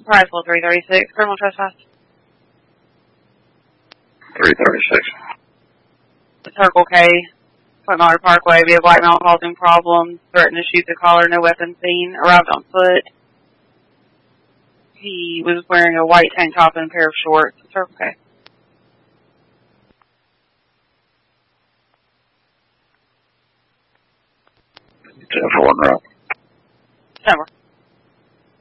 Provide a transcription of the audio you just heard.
Rifle 336, criminal trespass. 336. Circle K, Point Mallard Parkway, via Black Mountain causing problems, threatened to shoot the caller, no weapon seen, arrived on foot. He was wearing a white tank top and a pair of shorts. Circle K. 10-1 route. Number.